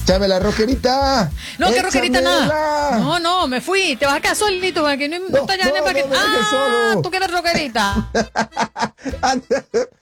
Échame la rojerita. No, que rojerita nada. No, me fui. Te vas a quedar solito para que no, No, para que. no me dejes solo. Tú quieres rojerita.